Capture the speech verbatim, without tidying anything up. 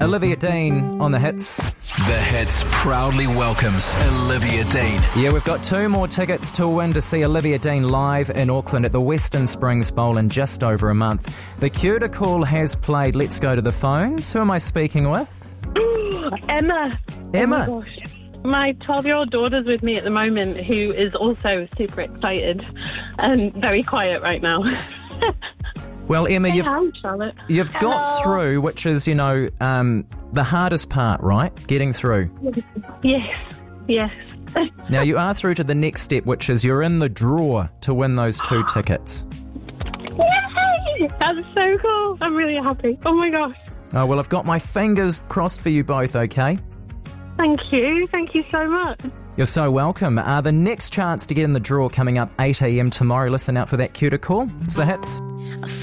Olivia Dean on the hits. The Hits proudly welcomes Olivia Dean. Yeah, we've got two more tickets to win to see Olivia Dean live in Auckland at the Western Springs Bowl in just over a month. The cue to call has played. Let's go to the phones. Who am I speaking with? Emma. Emma. Oh my gosh. My twelve-year-old daughter's with me at the moment, who is also super excited and very quiet right now. Well, Emma, Hey, you've hi, Charlotte. you've got Hello. through, which is, you know, um, the hardest part, right? Getting through. Yes, yes. Now, you are through to the next step, which is you're in the draw to win those two tickets. Yay! That's so cool. I'm really happy. Oh my gosh. Oh, well, I've got my fingers crossed for you both, okay? Thank you. Thank you so much. You're so welcome. Uh, the next chance to get in the draw coming up eight a.m. tomorrow. Listen out for that cue to call. It's the hits.